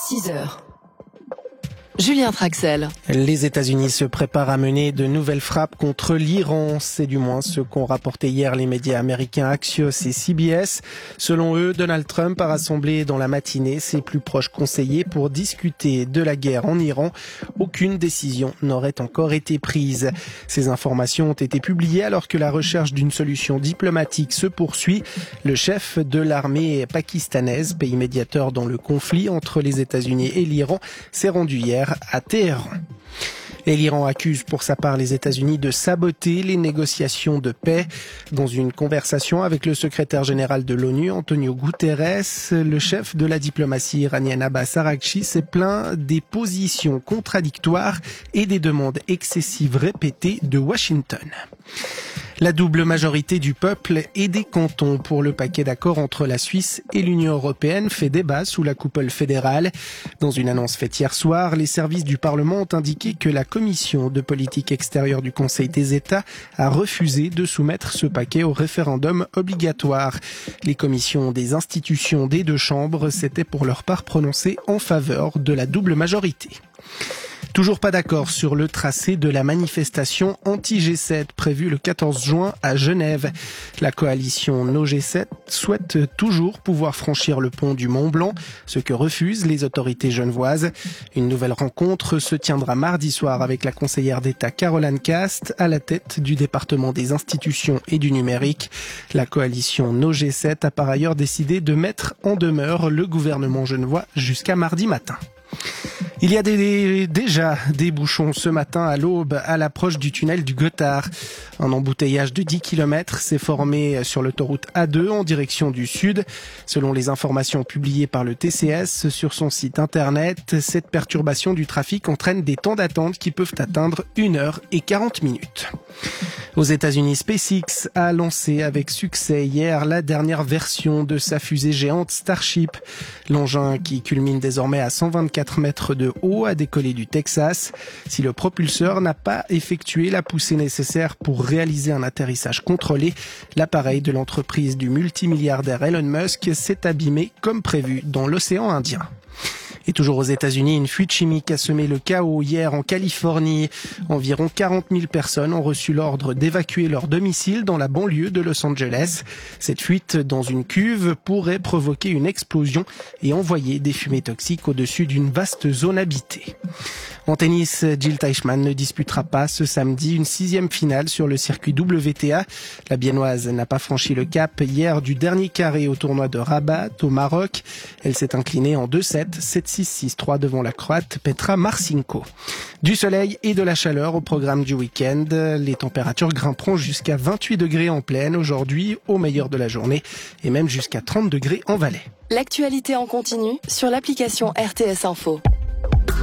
6 heures. Julien Traxel. Les États-Unis se préparent à mener de nouvelles frappes contre l'Iran. C'est du moins ce qu'ont rapporté hier les médias américains Axios et CBS. Selon eux, Donald Trump a rassemblé dans la matinée ses plus proches conseillers pour discuter de la guerre en Iran. Aucune décision n'aurait encore été prise. Ces informations ont été publiées alors que la recherche d'une solution diplomatique se poursuit. Le chef de l'armée pakistanaise, pays médiateur dans le conflit entre les États-Unis et l'Iran, s'est rendu hier à Téhéran. Et l'Iran accuse pour sa part les États-Unis de saboter les négociations de paix. Dans une conversation avec le secrétaire général de l'ONU, Antonio Guterres, le chef de la diplomatie iranienne Abbas Araghchi s'est plaint des positions contradictoires et des demandes excessives répétées de Washington. La double majorité du peuple et des cantons pour le paquet d'accord entre la Suisse et l'Union européenne fait débat sous la coupole fédérale. Dans une annonce faite hier soir, les services du Parlement ont indiqué que la commission de politique extérieure du Conseil des États a refusé de soumettre ce paquet au référendum obligatoire. Les commissions des institutions des deux chambres s'étaient pour leur part prononcées en faveur de la double majorité. Toujours pas d'accord sur le tracé de la manifestation anti-G7 prévue le 14 juin à Genève. La coalition No G7 souhaite toujours pouvoir franchir le pont du Mont Blanc, ce que refusent les autorités genevoises. Une nouvelle rencontre se tiendra mardi soir avec la conseillère d'État Caroline Cast à la tête du département des institutions et du numérique. La coalition No G7 a par ailleurs décidé de mettre en demeure le gouvernement genevois jusqu'à mardi matin. Il y a déjà des bouchons ce matin à l'aube à l'approche du tunnel du Gothard. Un embouteillage de 10 km s'est formé sur l'autoroute A2 en direction du sud. Selon les informations publiées par le TCS sur son site internet, cette perturbation du trafic entraîne des temps d'attente qui peuvent atteindre 1 heure et 40 minutes. Aux États-Unis, SpaceX a lancé avec succès hier la dernière version de sa fusée géante Starship. L'engin qui culmine désormais à 124 mètres de haut a décollé du Texas. Si le propulseur n'a pas effectué la poussée nécessaire pour réaliser un atterrissage contrôlé, l'appareil de l'entreprise du multimilliardaire Elon Musk s'est abîmé comme prévu dans l'océan Indien. Et toujours aux États-Unis, une fuite chimique a semé le chaos hier en Californie. Environ 40 000 personnes ont reçu l'ordre d'évacuer leur domicile dans la banlieue de Los Angeles. Cette fuite dans une cuve pourrait provoquer une explosion et envoyer des fumées toxiques au-dessus d'une vaste zone habitée. En tennis, Jil Teichmann ne disputera pas ce samedi une 6e finale sur le circuit WTA. La Biennoise n'a pas franchi le cap hier du dernier carré au tournoi de Rabat au Maroc. Elle s'est inclinée en 2-7, 7-6, 6-3 devant la Croate Petra Marcinko. Du soleil et de la chaleur au programme du week-end. Les températures grimperont jusqu'à 28 degrés en plaine aujourd'hui, au meilleur de la journée, et même jusqu'à 30 degrés en Valais. L'actualité en continu sur l'application RTS Info.